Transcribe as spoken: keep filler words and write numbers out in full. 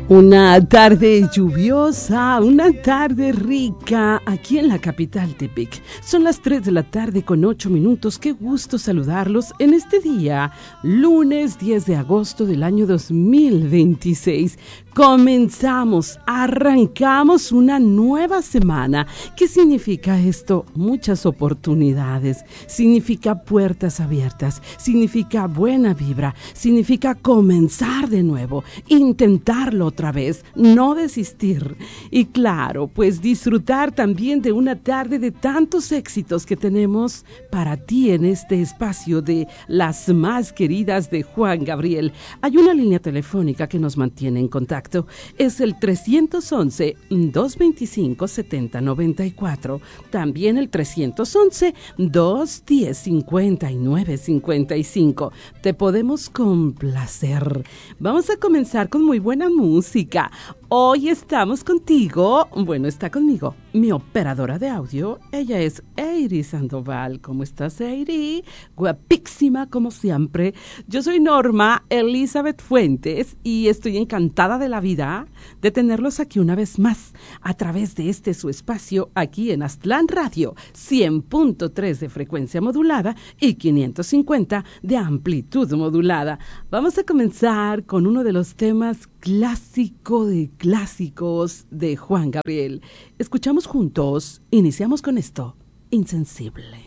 Una tarde lluviosa, una tarde rica aquí en la capital Tepic. Son las tres de la tarde con ocho minutos. Qué gusto saludarlos en este día, lunes diez de agosto del año dos mil veintiséis. Comenzamos, arrancamos una nueva semana. ¿Qué significa esto? Muchas oportunidades, significa puertas abiertas, significa buena vibra, significa comenzar de nuevo, intentarlo otra vez, no desistir. Y claro, pues disfrutar también de una tarde de tantos éxitos que tenemos para ti en este espacio de las más queridas de Juan Gabriel. Hay una línea telefónica que nos mantiene en contacto. Es el trescientos once, doscientos veinticinco, setenta noventa y cuatro. También el trescientos once, doscientos diez, cincuenta y nueve cincuenta y cinco. Te podemos complacer. Vamos a comenzar con muy buena música. Hoy estamos contigo, bueno, está conmigo mi operadora de audio. Ella es Eiri Sandoval. ¿Cómo estás, Eiri? Guapísima como siempre. Yo soy Norma Elizabeth Fuentes y estoy encantada de la vida de tenerlos aquí una vez más a través de este su espacio aquí en Aztlán Radio, cien punto tres de frecuencia modulada y quinientos cincuenta de amplitud modulada. Vamos a comenzar con uno de los temas clásico de clásicos de Juan Gabriel. Escuchamos juntos, iniciamos con esto, Insensible.